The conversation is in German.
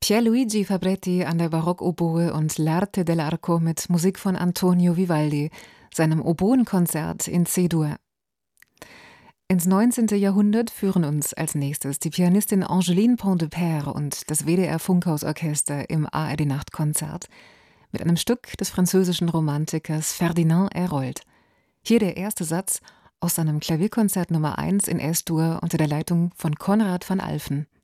Pierluigi Fabretti an der Barockoboe und L'Arte dell'Arco mit Musik von Antonio Vivaldi, seinem Oboenkonzert in C-Dur. Ins 19. Jahrhundert führen uns als nächstes die Pianistin Angeline Pontdepère und das WDR-Funkhausorchester im ARD-Nachtkonzert mit einem Stück des französischen Romantikers Ferdinand Hérold. Hier der erste Satz aus seinem Klavierkonzert Nummer 1 in S-Dur unter der Leitung von Konrad van Alphen.